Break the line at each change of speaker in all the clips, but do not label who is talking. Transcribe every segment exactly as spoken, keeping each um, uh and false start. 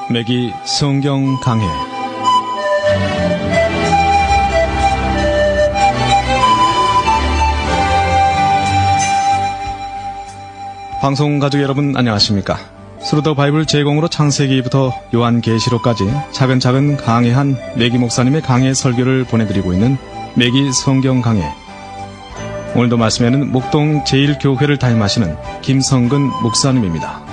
매기 성경 강해. 방송 가족 여러분 안녕하십니까? 스루더 바이블 제공으로 창세기부터 요한계시록까지 차근차근 강해한 매기 목사님의 강해 설교를 보내드리고 있는 매기 성경 강해. 오늘도 말씀에는 목동 제일 교회를 담임하시는 김성근 목사님입니다.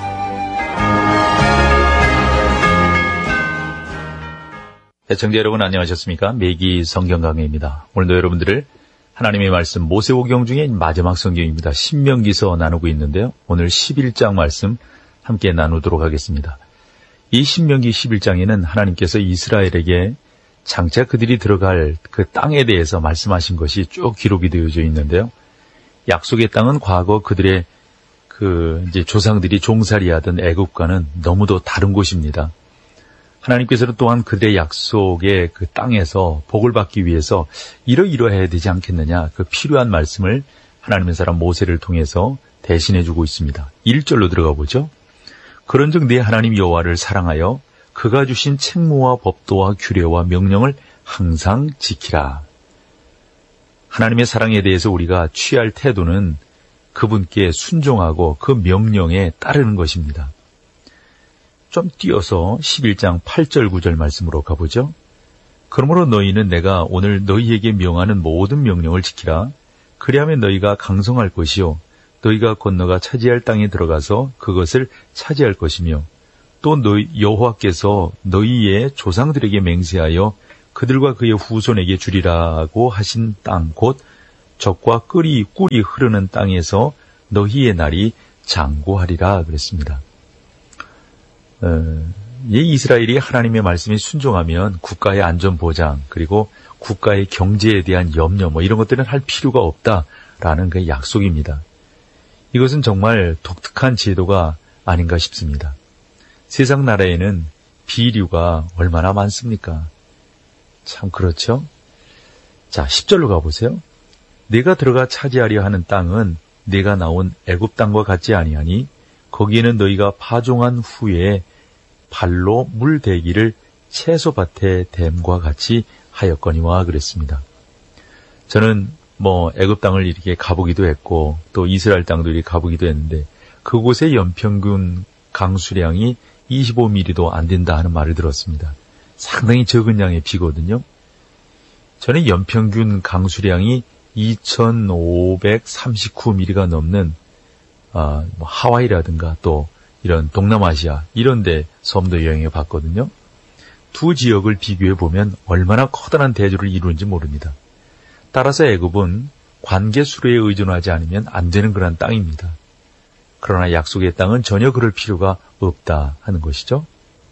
애청자 여러분 안녕하셨습니까? 매기 성경 강해입니다. 오늘도 여러분들을 하나님의 말씀 모세오경 중에 마지막 성경입니다. 신명기서 나누고 있는데요. 오늘 십일 장 말씀 함께 나누도록 하겠습니다. 이 신명기 십일 장에는 하나님께서 이스라엘에게 장차 그들이 들어갈 그 땅에 대해서 말씀하신 것이 쭉 기록이 되어져 있는데요. 약속의 땅은 과거 그들의 그 이제 조상들이 종살이하던 애굽과는 너무도 다른 곳입니다. 하나님께서는 또한 그들의 약속의 그 땅에서 복을 받기 위해서 이러이러해야 되지 않겠느냐, 그 필요한 말씀을 하나님의 사람 모세를 통해서 대신해주고 있습니다. 일 절로 들어가 보죠. 그런즉 네 하나님 여호와를 사랑하여 그가 주신 책무와 법도와 규례와 명령을 항상 지키라. 하나님의 사랑에 대해서 우리가 취할 태도는 그분께 순종하고 그 명령에 따르는 것입니다. 좀 띄어서 십일 장 팔 절 구 절 말씀으로 가보죠. 그러므로 너희는 내가 오늘 너희에게 명하는 모든 명령을 지키라. 그리하면 너희가 강성할 것이요 너희가 건너가 차지할 땅에 들어가서 그것을 차지할 것이며 또 너희 여호와께서 너희의 조상들에게 맹세하여 그들과 그의 후손에게 주리라고 하신 땅 곧 젖과 꿀이 꿀이 흐르는 땅에서 너희의 날이 장구하리라 그랬습니다. 어, 이 이스라엘이 하나님의 말씀에 순종하면 국가의 안전보장 그리고 국가의 경제에 대한 염려 뭐 이런 것들은 할 필요가 없다라는 그 약속입니다. 이것은 정말 독특한 제도가 아닌가 싶습니다. 세상 나라에는 비류가 얼마나 많습니까? 참 그렇죠? 자, 십 절로 가보세요. 내가 들어가 차지하려 하는 땅은 내가 나온 애굽 땅과 같지 아니하니 거기에는 너희가 파종한 후에 발로 물 대기를 채소밭에 댐과 같이 하였거니와 그랬습니다. 저는 뭐 애굽 땅을 이렇게 가보기도 했고 또 이스라엘 땅도 이렇게 가보기도 했는데 그곳의 연평균 강수량이 이십오 밀리미터도 안 된다 하는 말을 들었습니다. 상당히 적은 양의 비거든요. 저는 연평균 강수량이 이천오백삼십구 밀리미터가 넘는 아, 뭐 하와이라든가 또 이런 동남아시아 이런 데 섬도 여행해 봤거든요. 두 지역을 비교해 보면 얼마나 커다란 대조를 이루는지 모릅니다. 따라서 애굽은 관계 수로에 의존하지 않으면 안 되는 그런 땅입니다. 그러나 약속의 땅은 전혀 그럴 필요가 없다 하는 것이죠.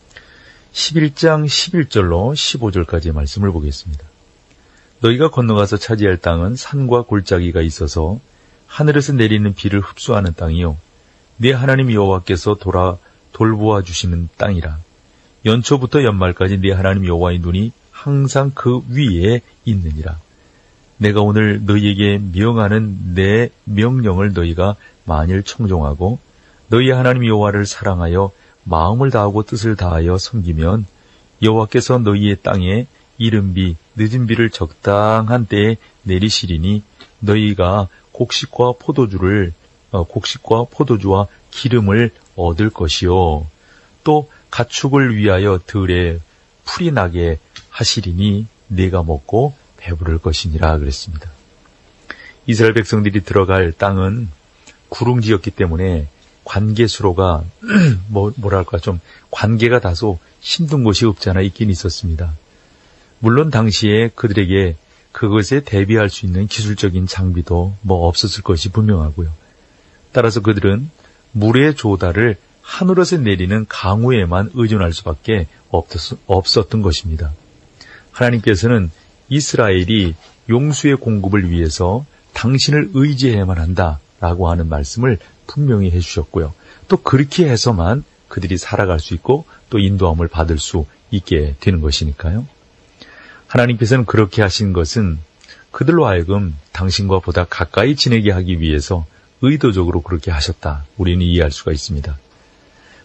십일 장 십일 절로 십오 절까지의 말씀을 보겠습니다. 너희가 건너가서 차지할 땅은 산과 골짜기가 있어서 하늘에서 내리는 비를 흡수하는 땅이요 네 하나님 여호와께서 돌아 돌보아 주시는 땅이라. 연초부터 연말까지 네 하나님 여호와의 눈이 항상 그 위에 있느니라. 내가 오늘 너희에게 명하는 내 명령을 너희가 만일 청종하고 너희 하나님 여호와를 사랑하여 마음을 다하고 뜻을 다하여 섬기면 여호와께서 너희의 땅에 이른 비 늦은 비를 적당한 때에 내리시리니 너희가 곡식과 포도주를 어, 곡식과 포도주와 기름을 얻을 것이요 또 가축을 위하여 들에 풀이 나게 하시리니 네가 먹고 배부를 것이니라 그랬습니다. 이스라엘 백성들이 들어갈 땅은 구릉지였기 때문에 관계 수로가 뭐, 뭐랄까 좀 관계가 다소 힘든 곳이 없지 않아 있긴 있었습니다. 물론 당시에 그들에게 그것에 대비할 수 있는 기술적인 장비도 뭐 없었을 것이 분명하고요. 따라서 그들은 물의 조달을 하늘에서 내리는 강우에만 의존할 수밖에 없었, 없었던 것입니다. 하나님께서는 이스라엘이 용수의 공급을 위해서 당신을 의지해야만 한다라고 하는 말씀을 분명히 해주셨고요. 또 그렇게 해서만 그들이 살아갈 수 있고 또 인도함을 받을 수 있게 되는 것이니까요. 하나님께서는 그렇게 하신 것은 그들로 하여금 당신과 보다 가까이 지내게 하기 위해서 의도적으로 그렇게 하셨다. 우리는 이해할 수가 있습니다.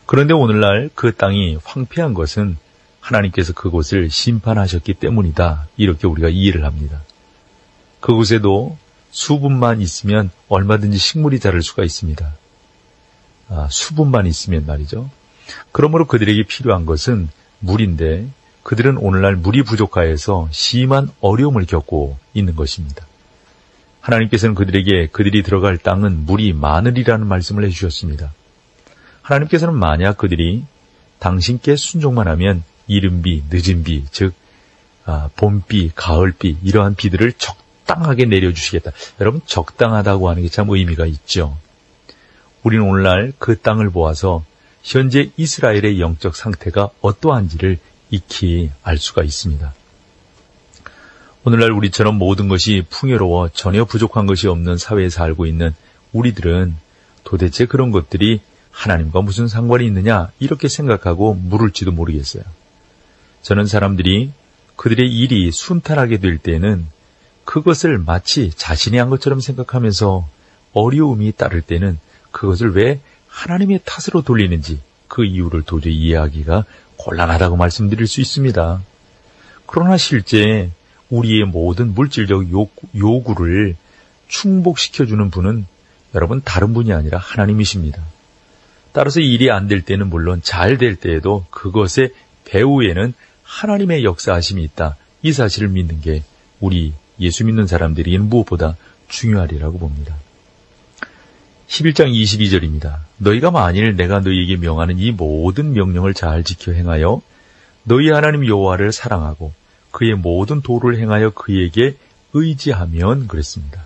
그런데 오늘날 그 땅이 황폐한 것은 하나님께서 그곳을 심판하셨기 때문이다. 이렇게 우리가 이해를 합니다. 그곳에도 수분만 있으면 얼마든지 식물이 자랄 수가 있습니다. 아, 수분만 있으면 말이죠. 그러므로 그들에게 필요한 것은 물인데 그들은 오늘날 물이 부족하여서 심한 어려움을 겪고 있는 것입니다. 하나님께서는 그들에게 그들이 들어갈 땅은 물이 많으리라는 말씀을 해주셨습니다. 하나님께서는 만약 그들이 당신께 순종만 하면 이른 비, 늦은 비, 즉 아, 봄비, 가을비 이러한 비들을 적당하게 내려주시겠다. 여러분 적당하다고 하는 게 참 의미가 있죠. 우리는 오늘날 그 땅을 보아서 현재 이스라엘의 영적 상태가 어떠한지를 익히 알 수가 있습니다. 오늘날 우리처럼 모든 것이 풍요로워 전혀 부족한 것이 없는 사회에 살고 있는 우리들은 도대체 그런 것들이 하나님과 무슨 상관이 있느냐 이렇게 생각하고 물을지도 모르겠어요. 저는 사람들이 그들의 일이 순탄하게 될 때는 그것을 마치 자신이 한 것처럼 생각하면서 어려움이 따를 때는 그것을 왜 하나님의 탓으로 돌리는지 그 이유를 도저히 이해하기가 곤란하다고 말씀드릴 수 있습니다. 그러나 실제 우리의 모든 물질적 요구를 충족시켜주는 분은 여러분 다른 분이 아니라 하나님이십니다. 따라서 일이 안 될 때는 물론 잘 될 때에도 그것의 배후에는 하나님의 역사하심이 있다. 이 사실을 믿는 게 우리 예수 믿는 사람들에게는 무엇보다 중요하리라고 봅니다. 십일 장 이십이 절입니다. 너희가 만일 내가 너희에게 명하는 이 모든 명령을 잘 지켜 행하여 너희 하나님 여호와를 사랑하고 그의 모든 도를 행하여 그에게 의지하면 그랬습니다.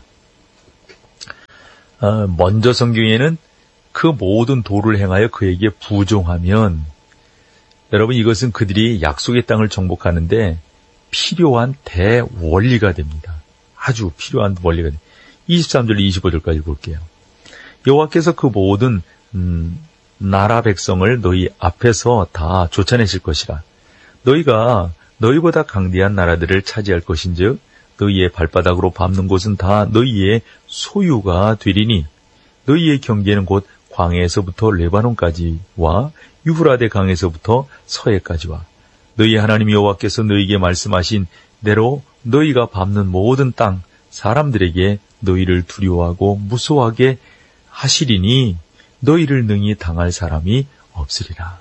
어, 먼저 성경에는 그 모든 도를 행하여 그에게 부종하면 여러분 이것은 그들이 약속의 땅을 정복하는데 필요한 대원리가 됩니다. 아주 필요한 원리가 됩니다. 이십삼 절 이십오 절까지 볼게요. 여호와께서 그 모든 음, 나라 백성을 너희 앞에서 다 쫓아내실 것이라. 너희가 너희보다 강대한 나라들을 차지할 것인즉 너희의 발바닥으로 밟는 곳은 다 너희의 소유가 되리니 너희의 경계는 곧 광해에서부터 레바논까지와 유브라데 강에서부터 서해까지와 너희 하나님 여호와께서 너희에게 말씀하신 대로 너희가 밟는 모든 땅 사람들에게 너희를 두려워하고 무서워하게 하시리니 너희를 능히 당할 사람이 없으리라.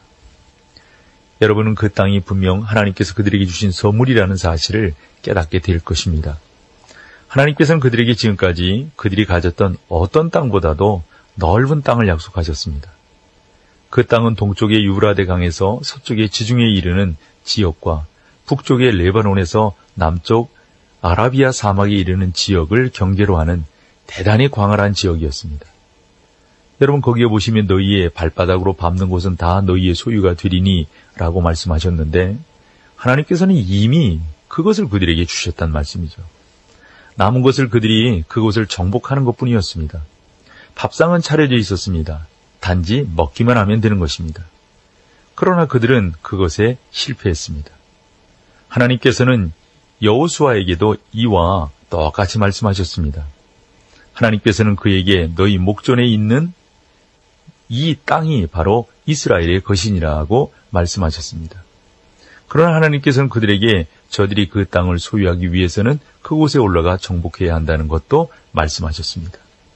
여러분은 그 땅이 분명 하나님께서 그들에게 주신 선물이라는 사실을 깨닫게 될 것입니다. 하나님께서는 그들에게 지금까지 그들이 가졌던 어떤 땅보다도 넓은 땅을 약속하셨습니다. 그 땅은 동쪽의 유브라데 강에서 서쪽의 지중해에 이르는 지역과 북쪽의 레바논에서 남쪽 아라비아 사막에 이르는 지역을 경계로 하는 대단히 광활한 지역이었습니다. 여러분 거기에 보시면 너희의 발바닥으로 밟는 곳은 다 너희의 소유가 되리니 라고 말씀하셨는데 하나님께서는 이미 그것을 그들에게 주셨단 말씀이죠. 남은 것을 그들이 그곳을 정복하는 것뿐이었습니다. 밥상은 차려져 있었습니다. 단지 먹기만 하면 되는 것입니다. 그러나 그들은 그것에 실패했습니다. 하나님께서는 여호수아에게도 이와 똑같이 말씀하셨습니다. 하나님께서는 그에게 너희 목전에 있는 이 땅이 바로 이스라엘의 것이니라고 말씀하셨습니다. 그러나 하나님께서는 그들에게 저들이 그 땅을 소유하기 위해서는 그곳에 올라가 정복해야 한다는 것도 말씀하셨습니다.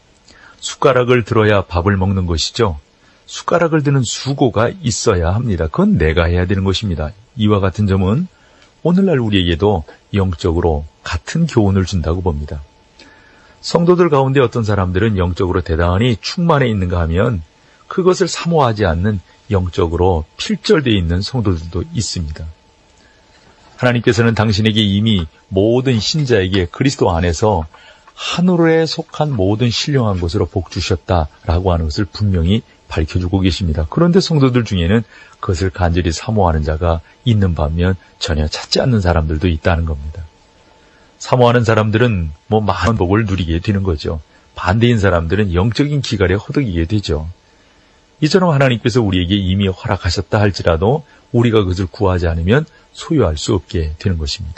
숟가락을 들어야 밥을 먹는 것이죠. 숟가락을 드는 수고가 있어야 합니다. 그건 내가 해야 되는 것입니다. 이와 같은 점은 오늘날 우리에게도 영적으로 같은 교훈을 준다고 봅니다. 성도들 가운데 어떤 사람들은 영적으로 대단히 충만해 있는가 하면 그것을 사모하지 않는 영적으로 필절되어 있는 성도들도 있습니다. 하나님께서는 당신에게 이미 모든 신자에게 그리스도 안에서 하늘에 속한 모든 신령한 것으로 복 주셨다라고 하는 것을 분명히 밝혀주고 계십니다. 그런데 성도들 중에는 그것을 간절히 사모하는 자가 있는 반면 전혀 찾지 않는 사람들도 있다는 겁니다. 사모하는 사람들은 뭐 많은 복을 누리게 되는 거죠. 반대인 사람들은 영적인 기갈에 허덕이게 되죠. 이처럼 하나님께서 우리에게 이미 허락하셨다 할지라도 우리가 그것을 구하지 않으면 소유할 수 없게 되는 것입니다.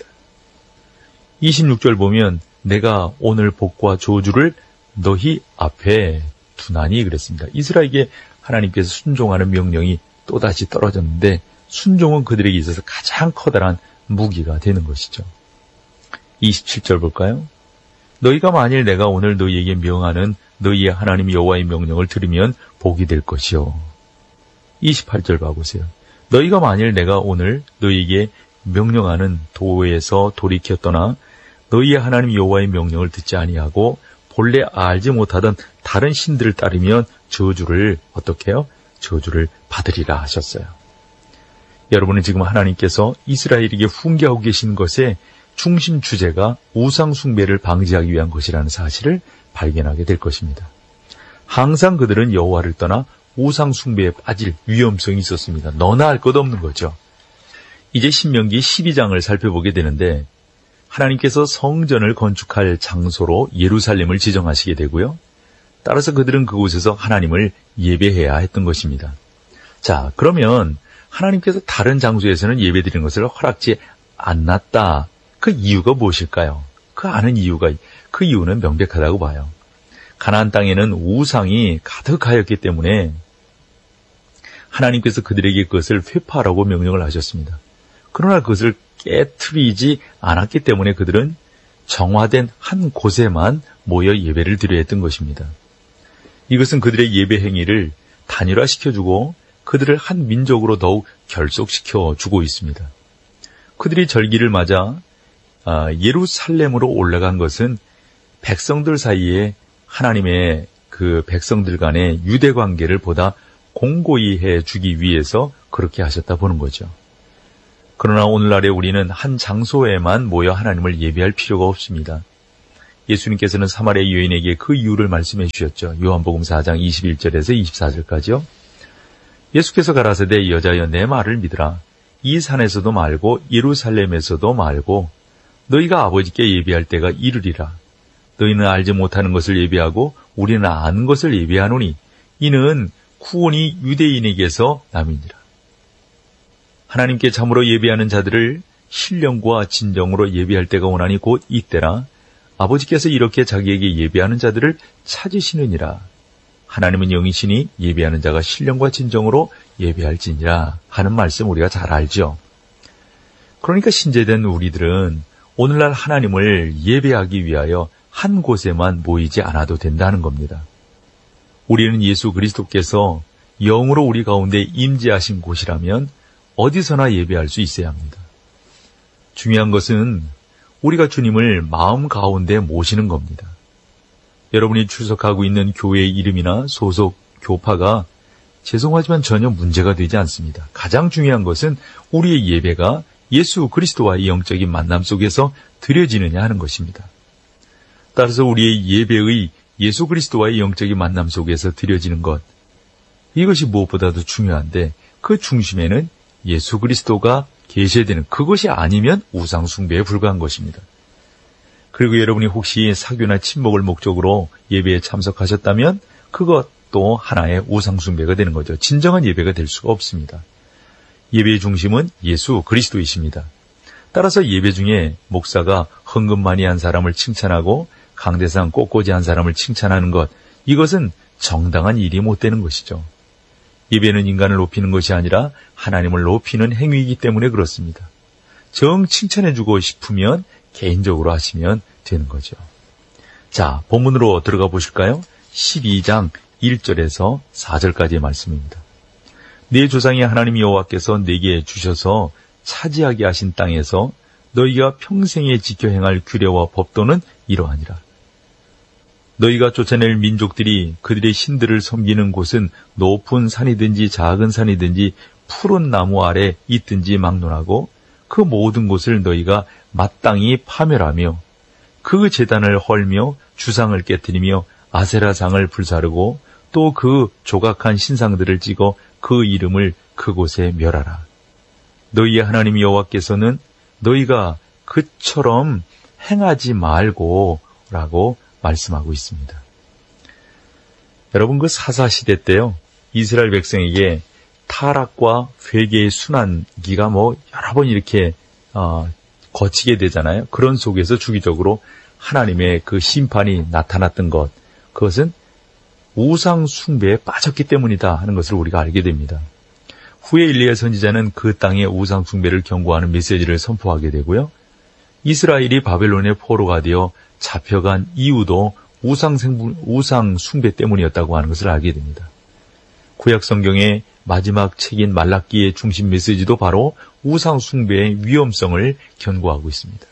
이십육 절 보면 내가 오늘 복과 저주를 너희 앞에 두나니 그랬습니다. 이스라엘에게 하나님께서 순종하는 명령이 또다시 떨어졌는데 순종은 그들에게 있어서 가장 커다란 무기가 되는 것이죠. 이십칠 절 볼까요? 너희가 만일 내가 오늘 너희에게 명하는 너희의 하나님 여호와의 명령을 들으면 복이 될 것이요. 이십팔 절 봐보세요. 너희가 만일 내가 오늘 너희에게 명령하는 도에서 돌이켜 떠나 너희의 하나님 여호와의 명령을 듣지 아니하고 본래 알지 못하던 다른 신들을 따르면 저주를 어떻게 해요? 저주를 받으리라 하셨어요. 여러분은 지금 하나님께서 이스라엘에게 훈계하고 계신 것의 중심 주제가 우상 숭배를 방지하기 위한 것이라는 사실을 발견하게 될 것입니다. 항상 그들은 여호와를 떠나 우상 숭배에 빠질 위험성이 있었습니다. 너나 할 것 없는 거죠. 이제 신명기 십이 장을 살펴보게 되는데 하나님께서 성전을 건축할 장소로 예루살렘을 지정하시게 되고요. 따라서 그들은 그곳에서 하나님을 예배해야 했던 것입니다. 자, 그러면 하나님께서 다른 장소에서는 예배드리는 것을 허락지 않았다. 그 이유가 무엇일까요? 그 아는 이유가, 그 이유는 명백하다고 봐요. 가나안 땅에는 우상이 가득하였기 때문에 하나님께서 그들에게 그것을 회파하라고 명령을 하셨습니다. 그러나 그것을 깨트리지 않았기 때문에 그들은 정화된 한 곳에만 모여 예배를 드려야 했던 것입니다. 이것은 그들의 예배 행위를 단일화시켜주고 그들을 한 민족으로 더욱 결속시켜주고 있습니다. 그들이 절기를 맞아 예루살렘으로 올라간 것은 백성들 사이에 하나님의 그 백성들 간의 유대 관계를 보다 공고히 해주기 위해서 그렇게 하셨다 보는 거죠. 그러나 오늘날에 우리는 한 장소에만 모여 하나님을 예배할 필요가 없습니다. 예수님께서는 사마리아 여인에게 그 이유를 말씀해 주셨죠. 요한복음 사 장 이십일 절에서 이십사 절까지요. 예수께서 가라사대 여자여 내 말을 믿으라. 이 산에서도 말고 예루살렘에서도 말고 너희가 아버지께 예배할 때가 이르리라. 너희는 알지 못하는 것을 예배하고 우리는 아는 것을 예배하노니 이는 구원이 유대인에게서 남이니라. 하나님께 참으로 예배하는 자들을 신령과 진정으로 예배할 때가 오나니 곧 이때라. 아버지께서 이렇게 자기에게 예배하는 자들을 찾으시느니라. 하나님은 영이시니 예배하는 자가 신령과 진정으로 예배할지니라 하는 말씀 우리가 잘 알죠. 그러니까 신제된 우리들은 오늘날 하나님을 예배하기 위하여 한 곳에만 모이지 않아도 된다는 겁니다. 우리는 예수 그리스도께서 영으로 우리 가운데 임재하신 곳이라면 어디서나 예배할 수 있어야 합니다. 중요한 것은 우리가 주님을 마음 가운데 모시는 겁니다. 여러분이 출석하고 있는 교회의 이름이나 소속 교파가 죄송하지만 전혀 문제가 되지 않습니다. 가장 중요한 것은 우리의 예배가 예수 그리스도와의 영적인 만남 속에서 드려지느냐 하는 것입니다. 따라서 우리의 예배의 예수 그리스도와의 영적인 만남 속에서 드려지는 것, 이것이 무엇보다도 중요한데 그 중심에는 예수 그리스도가 계셔야 되는, 그것이 아니면 우상 숭배에 불과한 것입니다. 그리고 여러분이 혹시 사교나 친목을 목적으로 예배에 참석하셨다면 그것도 하나의 우상 숭배가 되는 거죠. 진정한 예배가 될 수가 없습니다. 예배의 중심은 예수 그리스도이십니다. 따라서 예배 중에 목사가 헌금 많이 한 사람을 칭찬하고 강대상 꽃꽂이 한 사람을 칭찬하는 것, 이것은 정당한 일이 못 되는 것이죠. 예배는 인간을 높이는 것이 아니라 하나님을 높이는 행위이기 때문에 그렇습니다. 정 칭찬해주고 싶으면 개인적으로 하시면 되는 거죠. 자, 본문으로 들어가 보실까요? 십이 장 일 절에서 사 절까지의 말씀입니다. 네 조상의 하나님 여호와께서 내게 주셔서 차지하게 하신 땅에서 너희가 평생에 지켜 행할 규례와 법도는 이러하니라. 너희가 쫓아낼 민족들이 그들의 신들을 섬기는 곳은 높은 산이든지 작은 산이든지 푸른 나무 아래 있든지 막론하고 그 모든 곳을 너희가 마땅히 파멸하며 그 제단을 헐며 주상을 깨뜨리며 아세라상을 불사르고 또 그 조각한 신상들을 찍어 그 이름을 그곳에 멸하라. 너희의 하나님 여호와께서는 너희가 그처럼 행하지 말고 라고 말씀하고 있습니다. 여러분, 그 사사시대 때요, 이스라엘 백성에게 타락과 회개의 순환기가 뭐 여러 번 이렇게 어, 거치게 되잖아요. 그런 속에서 주기적으로 하나님의 그 심판이 나타났던 것, 그것은 우상 숭배에 빠졌기 때문이다 하는 것을 우리가 알게 됩니다. 후에 일리야 선지자는 그 땅의 우상 숭배를 경고하는 메시지를 선포하게 되고요. 이스라엘이 바벨론의 포로가 되어 잡혀간 이유도 우상, 생분, 우상 숭배 때문이었다고 하는 것을 알게 됩니다. 구약 성경의 마지막 책인 말라기의 중심 메시지도 바로 우상 숭배의 위험성을 경고하고 있습니다.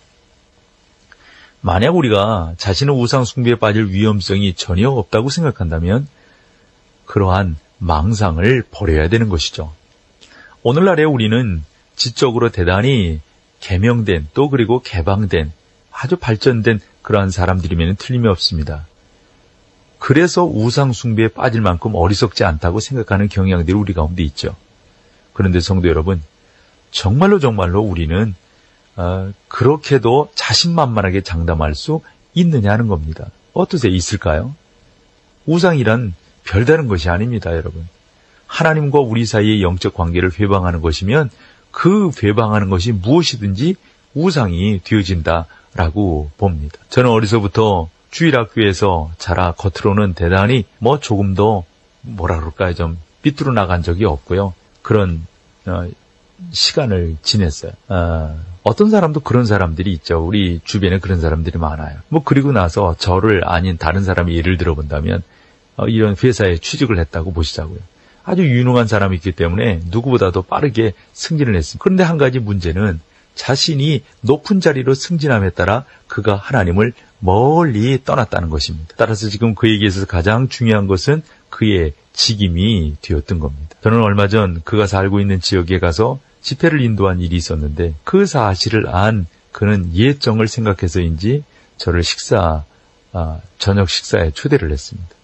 만약 우리가 자신의 우상 숭배에 빠질 위험성이 전혀 없다고 생각한다면 그러한 망상을 버려야 되는 것이죠. 오늘날에 우리는 지적으로 대단히 개명된 또 그리고 개방된 아주 발전된 그러한 사람들이면 틀림이 없습니다. 그래서 우상 숭배에 빠질 만큼 어리석지 않다고 생각하는 경향들이 우리 가운데 있죠. 그런데 성도 여러분, 정말로 정말로 우리는 어, 그렇게도 자신만만하게 장담할 수 있느냐는 겁니다. 어떠세요? 있을까요? 우상이란 별다른 것이 아닙니다, 여러분. 하나님과 우리 사이의 영적 관계를 회방하는 것이면 그 회방하는 것이 무엇이든지 우상이 되어진다라고 봅니다. 저는 어려서부터 주일학교에서 자라 겉으로는 대단히 뭐 조금 더 뭐라 그럴까요? 좀 삐뚤어 나간 적이 없고요. 그런 어, 시간을 지냈어요. 어, 어떤 사람도 그런 사람들이 있죠. 우리 주변에 그런 사람들이 많아요. 뭐 그리고 나서 저를 아닌 다른 사람이 예를 들어본다면 어, 이런 회사에 취직을 했다고 보시자고요. 아주 유능한 사람이 있기 때문에 누구보다도 빠르게 승진을 했습니다. 그런데 한 가지 문제는 자신이 높은 자리로 승진함에 따라 그가 하나님을 멀리 떠났다는 것입니다. 따라서 지금 그에게 있어서 가장 중요한 것은 그의 직임이 되었던 겁니다. 저는 얼마 전 그가 살고 있는 지역에 가서 집회를 인도한 일이 있었는데 그 사실을 안 그는 예정을 생각해서인지 저를 식사, 아, 저녁 식사에 초대를 했습니다.